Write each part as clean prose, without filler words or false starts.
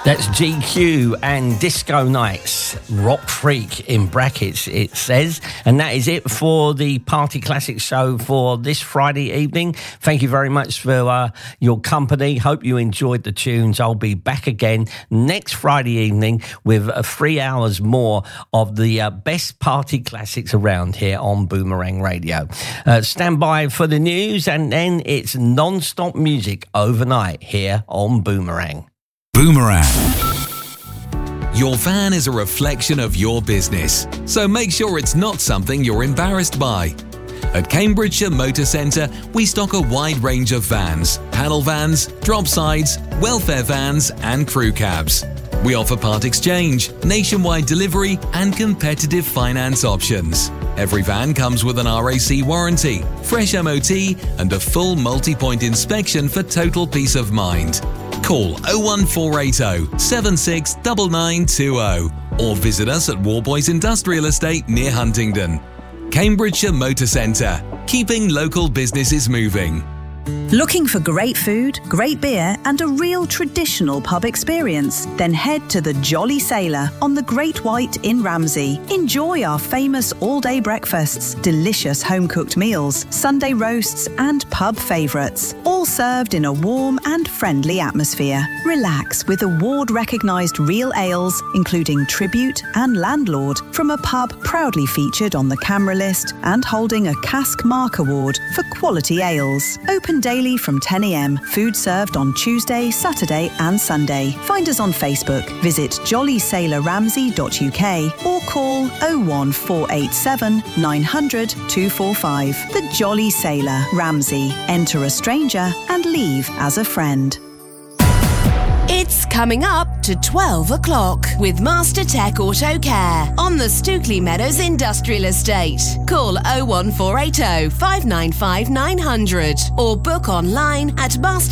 That's GQ and Disco Nights, Rock Freak in brackets, it says. And that is it for the Party Classics show for this Friday evening. Thank you very much for your company. Hope you enjoyed the tunes. I'll be back again next Friday evening with 3 hours more of the best party classics around here on Boomerang Radio. Stand by for the news, and then it's non-stop music overnight here on Boomerang. Boomerang. Your van is a reflection of your business, so make sure it's not something you're embarrassed by. At Cambridgeshire Motor Centre, we stock a wide range of vans, panel vans, drop sides, welfare vans and crew cabs. We offer part exchange, nationwide delivery and competitive finance options. Every van comes with an RAC warranty, fresh MOT and a full multi-point inspection for total peace of mind. Call 01480 769920 or visit us at Warboys Industrial Estate near Huntingdon. Cambridgeshire Motor Centre, keeping local businesses moving. Looking for great food, great beer and a real traditional pub experience? Then head to the Jolly Sailor on the Great White in Ramsey. Enjoy our famous all-day breakfasts, delicious home-cooked meals, Sunday roasts and pub favourites, all served in a warm and friendly atmosphere. Relax with award-recognised real ales, including Tribute and Landlord, from a pub proudly featured on the camera list and holding a Cask Mark Award for quality ales. Open daily from 10 a.m. Food served on Tuesday, Saturday and Sunday. Find us on Facebook. Visit jollysailorramsey.uk or call 01487 900 245. The Jolly Sailor, Ramsey. Enter a stranger and leave as a friend. It's coming up to 12 o'clock with Master Tech Auto Care on the Stookley Meadows Industrial Estate. Call 01480 595 900 or book online at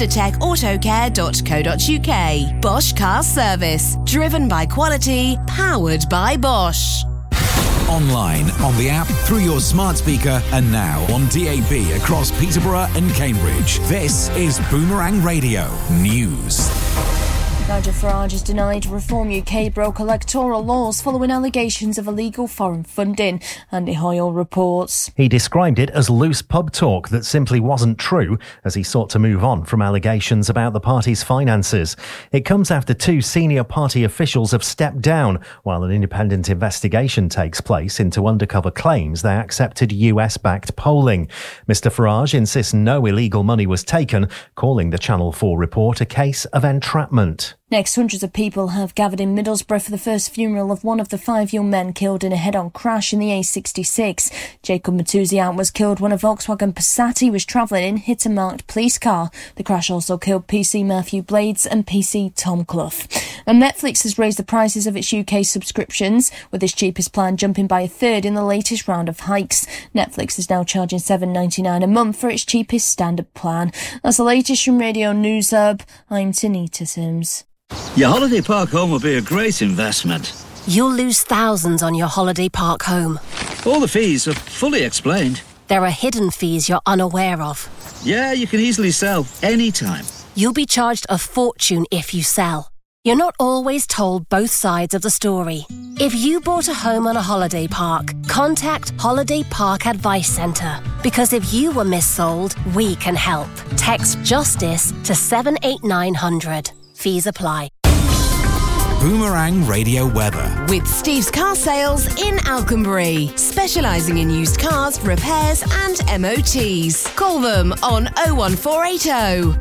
mastertechautocare.co.uk. Bosch Car Service, driven by quality, powered by Bosch. Online, on the app, through your smart speaker and now on DAB across Peterborough and Cambridge. This is Boomerang Radio News. Nigel Farage has denied to reform UK broke electoral laws following allegations of illegal foreign funding. Andy Hoyle reports. He described it as loose pub talk that simply wasn't true as he sought to move on from allegations about the party's finances. It comes after 2 senior party officials have stepped down while an independent investigation takes place into undercover claims they accepted US-backed polling. Mr Farage insists no illegal money was taken, calling the Channel 4 report a case of entrapment. Next, hundreds of people have gathered in Middlesbrough for the first funeral of one of the 5 young men killed in a head-on crash in the A66. Jacob Matuzian was killed when a Volkswagen Passat he was travelling in hit a marked police car. The crash also killed PC Matthew Blades and PC Tom Clough. And Netflix has raised the prices of its UK subscriptions, with its cheapest plan jumping by a third in the latest round of hikes. Netflix is now charging $7.99 a month for its cheapest standard plan. That's the latest from Radio News Hub. I'm Tanita Sims. Your holiday park home will be a great investment. You'll lose thousands on your holiday park home. All the fees are fully explained. There are hidden fees you're unaware of. Yeah, you can easily sell anytime. You'll be charged a fortune if you sell. You're not always told both sides of the story. If you bought a home on a holiday park, contact Holiday Park Advice Centre. Because if you were missold, we can help. Text JUSTICE to 78900. Fees apply. Boomerang Radio weather. With Steve's Car Sales in Alconbury, specialising in used cars, repairs and MOTs. Call them on 01480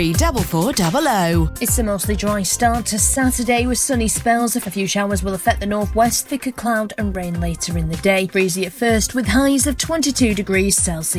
434400. It's a mostly dry start to Saturday with sunny spells. A few showers will affect the northwest, thicker cloud and rain later in the day. Breezy at first with highs of 22 degrees Celsius.